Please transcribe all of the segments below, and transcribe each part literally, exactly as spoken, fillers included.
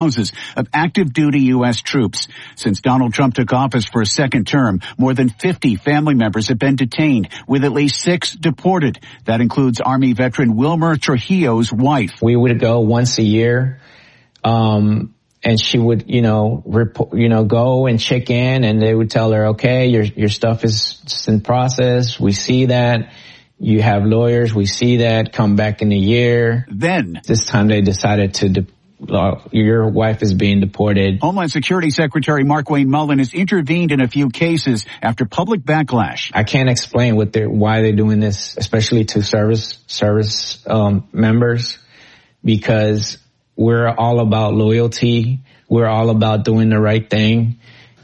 houses of active duty U S troops. Since Donald Trump took office for a second term, more than fifty family members have been detained, with at least six deported. That includes Army veteran Wilmer Trujillo's wife. We would go once a year, um, and she would, you know, rep- you know, go and check in, and they would tell her, okay, your your stuff is in process. We see that. You have lawyers. We see that. Come back in a year. Then, this time they decided to, de- uh, your wife is being deported. Homeland Security Secretary Markwayne Mullin has intervened in a few cases after public backlash. I can't explain what they're, why they're doing this, especially to service, service, um, members, because we're all about loyalty. We're all about doing the right thing.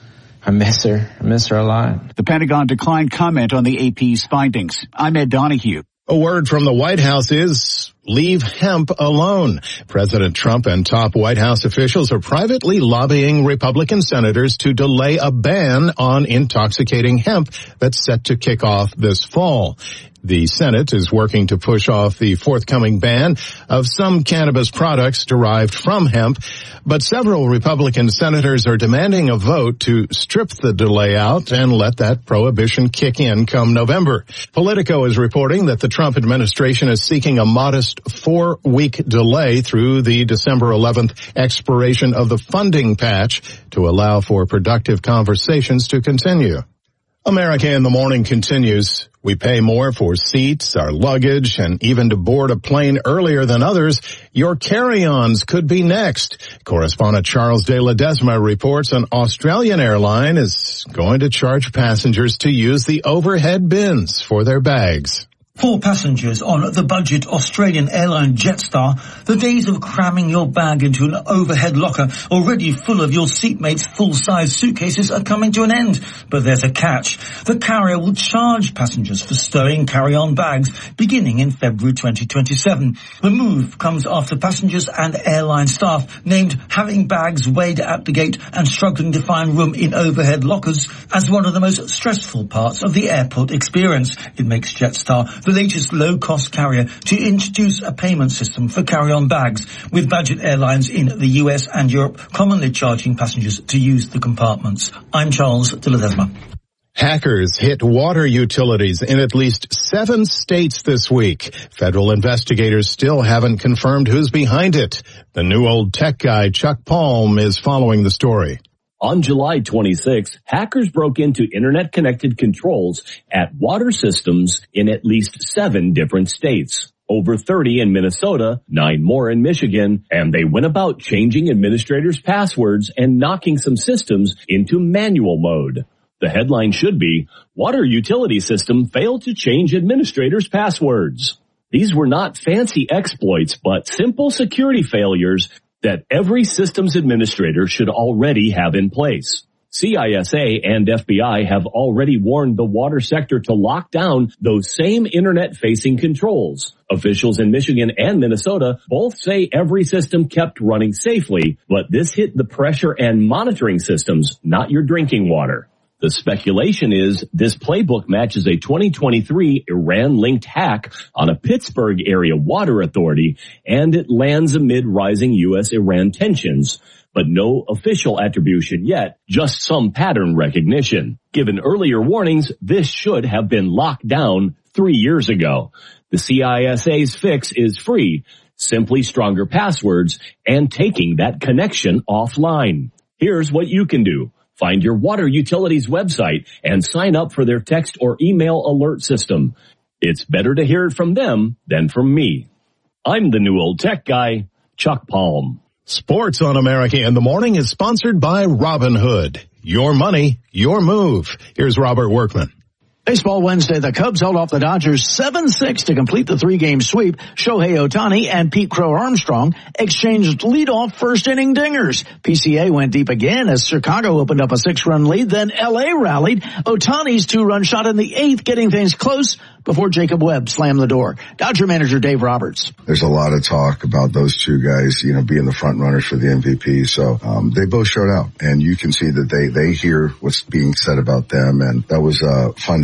I miss her. I miss her a lot. The Pentagon declined comment on the A P's findings. I'm Ed Donahue. A word from the White House is leave hemp alone. President Trump and top White House officials are privately lobbying Republican senators to delay a ban on intoxicating hemp that's set to kick off this fall. The Senate is working to push off the forthcoming ban of some cannabis products derived from hemp, but several Republican senators are demanding a vote to strip the delay out and let that prohibition kick in come November. Politico is reporting that the Trump administration is seeking a modest four-week delay through the December eleventh expiration of the funding patch to allow for productive conversations to continue. America in the Morning continues. We pay more for seats, our luggage, and even to board a plane earlier than others. Your carry-ons could be next. Correspondent Charles de Ledesma reports an Australian airline is going to charge passengers to use the overhead bins for their bags. For passengers on the budget Australian airline Jetstar, the days of cramming your bag into an overhead locker already full of your seatmates' full-size suitcases are coming to an end. But there's a catch. The carrier will charge passengers for stowing carry-on bags beginning in February twenty twenty-seven. The move comes after passengers and airline staff named having bags weighed at the gate and struggling to find room in overhead lockers as one of the most stressful parts of the airport experience. It makes Jetstar the latest low-cost carrier to introduce a payment system for carry-on bags, with budget airlines in the U S and Europe commonly charging passengers to use the compartments. I'm Charles de Ledesma. Hackers hit water utilities in at least seven states this week. Federal investigators still haven't confirmed who's behind it. The new old tech guy, Chuck Palm, is following the story. On July twenty-sixth, hackers broke into internet-connected controls at water systems in at least seven different states. Over thirty in Minnesota, nine more in Michigan, and they went about changing administrators' passwords and knocking some systems into manual mode. The headline should be, Water Utility System Failed to Change Administrators' Passwords. These were not fancy exploits, but simple security failures that every systems administrator should already have in place. C I S A and F B I have already warned the water sector to lock down those same internet-facing controls. Officials in Michigan and Minnesota both say every system kept running safely, but this hit the pressure and monitoring systems, not your drinking water. The speculation is this playbook matches a twenty twenty-three Iran-linked hack on a Pittsburgh area water authority, and it lands amid rising U S Iran tensions. But no official attribution yet, just some pattern recognition. Given earlier warnings, this should have been locked down three years ago. The C I S A's fix is free, simply stronger passwords and taking that connection offline. Here's what you can do. Find your water utility's website and sign up for their text or email alert system. It's better to hear it from them than from me. I'm the new old tech guy, Chuck Palm. Sports on America in the Morning is sponsored by Robinhood. Your money, your move. Here's Robert Workman. Baseball Wednesday, the Cubs held off the Dodgers seven six to complete the three-game sweep. Shohei Ohtani and Pete Crow Armstrong exchanged leadoff first-inning dingers. P C A went deep again as Chicago opened up a six-run lead. Then L A rallied. Ohtani's two-run shot in the eighth, getting things close before Jacob Webb slammed the door. Dodger manager Dave Roberts. There's a lot of talk about those two guys, you know, being the front runners for the M V P. So um, they both showed out, and you can see that they they hear what's being said about them, and that was uh, fun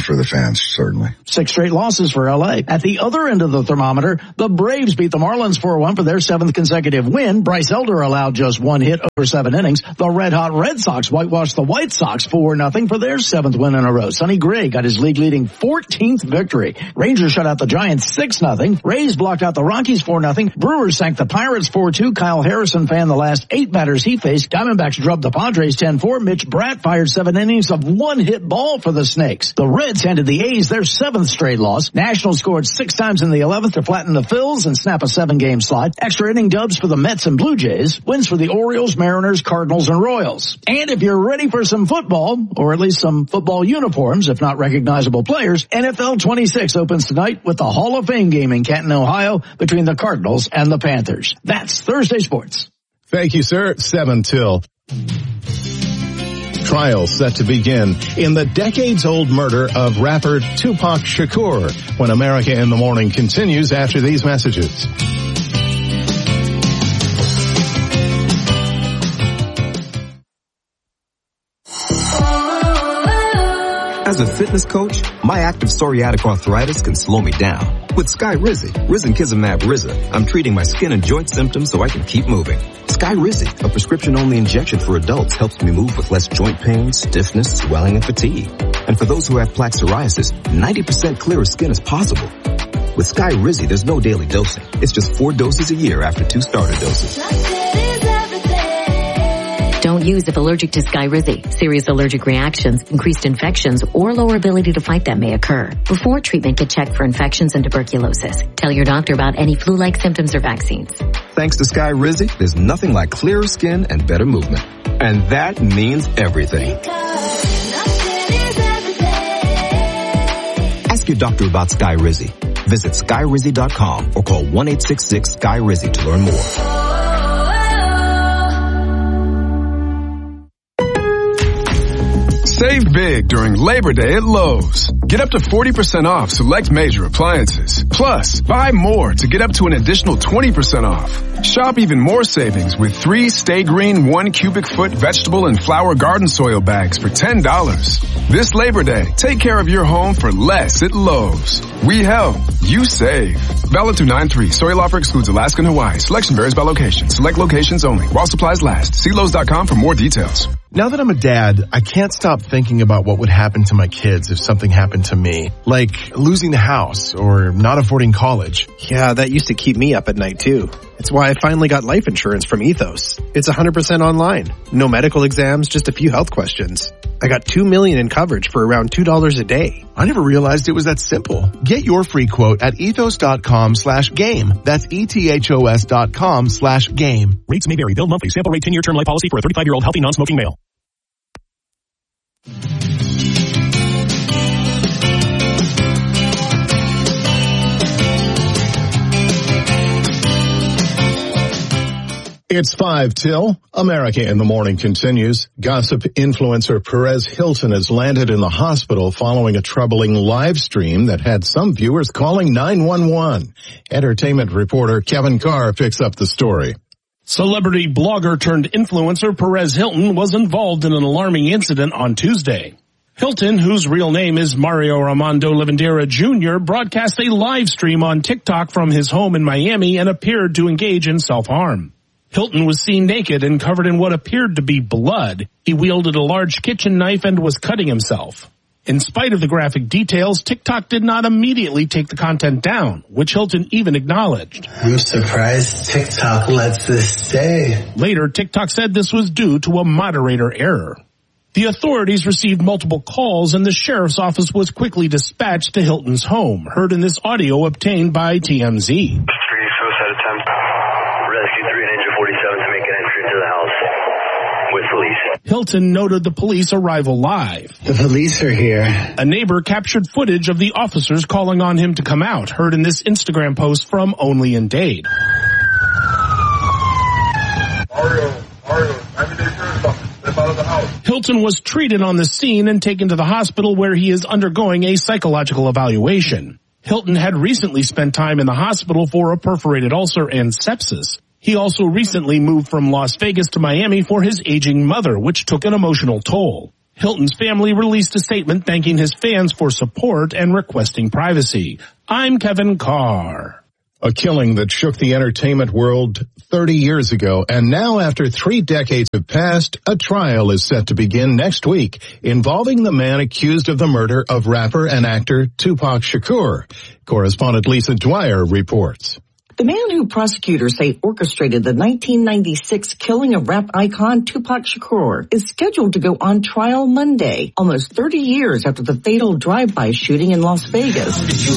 for the fans, certainly. Six straight losses for L A. At the other end of the thermometer, the Braves beat the Marlins four one for their seventh consecutive win. Bryce Elder allowed just one hit over seven innings. The red-hot Red Sox whitewashed the White Sox four nothing for their seventh win in a row. Sonny Gray got his league-leading fourteenth victory. Rangers shut out the Giants six nothing. Rays blocked out the Rockies four nothing. Brewers sank the Pirates four two. Kyle Harrison fanned the last eight batters he faced. Diamondbacks drubbed the Padres ten four. Mitch Bratt fired seven innings of one-hit ball for the Snakes. The Reds handed the A's their seventh straight loss. Nationals scored six times in the eleventh to flatten the Phils and snap a seven-game slide. Extra inning dubs for the Mets and Blue Jays. Wins for the Orioles, Mariners, Cardinals, and Royals. And if you're ready for some football, or at least some football uniforms, if not recognizable players, N F L twenty-six opens tonight with the Hall of Fame game in Canton, Ohio, between the Cardinals and the Panthers. That's Thursday Sports. Thank you, sir. Seven till. Trial set to begin in the decades-old murder of rapper Tupac Shakur when America in the Morning continues after these messages. As a fitness coach, my active psoriatic arthritis can slow me down. With Skyrizi, risankizumab Riza, I'm treating my skin and joint symptoms so I can keep moving. Skyrizi, a prescription-only injection for adults, helps me move with less joint pain, stiffness, swelling, and fatigue. And for those who have plaque psoriasis, ninety percent clearer skin is possible. With Skyrizi, there's no daily dosing. It's just four doses a year after two starter doses. Don't use if allergic to Skyrizi. Serious allergic reactions, increased infections, or lower ability to fight them may occur. Before treatment, get checked for infections and tuberculosis. Tell your doctor about any flu-like symptoms or vaccines. Thanks to Skyrizi, there's nothing like clearer skin and better movement. And that means everything. Ask your doctor about Skyrizi. Visit Skyrizi dot com or call one eight six six Sky Rizi to learn more. Save big during Labor Day at Lowe's. Get up to forty percent off select major appliances. Plus, buy more to get up to an additional twenty percent off. Shop even more savings with three Stay Green one cubic foot vegetable and flower garden soil bags for ten dollars. This Labor Day, take care of your home for less at Lowe's. We help, you save. Valid through nine three. Soil offer excludes Alaska and Hawaii. Selection varies by location. Select locations only. While supplies last. See Lowe's dot com for more details. Now that I'm a dad, I can't stop thinking about what would happen to my kids if something happened to me. Like losing the house or not affording college. Yeah, that used to keep me up at night too. It's why I finally got life insurance from Ethos. It's one hundred percent online. No medical exams, just a few health questions. I got two million dollars in coverage for around two dollars a day. I never realized it was that simple. Get your free quote at ethos.com slash game. That's E-T-H-O-S dot com slash game. Rates may vary. Bill monthly. Sample rate ten-year term life policy for a thirty-five-year-old healthy non-smoking male. It's five till. America in the Morning continues. Gossip influencer Perez Hilton has landed in the hospital following a troubling live stream that had some viewers calling nine one one. Entertainment reporter Kevin Carr picks up the story. Celebrity blogger turned influencer Perez Hilton was involved in an alarming incident on Tuesday. Hilton, whose real name is Mario Armando Lavandera Junior, broadcast a live stream on TikTok from his home in Miami and appeared to engage in self-harm. Hilton was seen naked and covered in what appeared to be blood. He wielded a large kitchen knife and was cutting himself. In spite of the graphic details, TikTok did not immediately take the content down, which Hilton even acknowledged. I'm surprised TikTok lets this stay. Later, TikTok said this was due to a moderator error. The authorities received multiple calls and the sheriff's office was quickly dispatched to Hilton's home, heard in this audio obtained by T M Z. Three suicide attempt. Rescue three Ninja forty-seven to make an entry into the house with police. Hilton noted the police arrival live. The police are here. A neighbor captured footage of the officers calling on him to come out, heard in this Instagram post from Only in Dade. Mario, Mario, everyday sheriff's office. Step out of the house. Hilton was treated on the scene and taken to the hospital where he is undergoing a psychological evaluation. Hilton had recently spent time in the hospital for a perforated ulcer and sepsis. He also recently moved from Las Vegas to Miami for his aging mother, which took an emotional toll. Hilton's family released a statement thanking his fans for support and requesting privacy. I'm Kevin Carr. A killing that shook the entertainment world thirty years ago, and now after three decades have passed, a trial is set to begin next week involving the man accused of the murder of rapper and actor Tupac Shakur. Correspondent Lisa Dwyer reports. The man who prosecutors say orchestrated the nineteen ninety-six killing of rap icon Tupac Shakur is scheduled to go on trial Monday, almost thirty years after the fatal drive-by shooting in Las Vegas.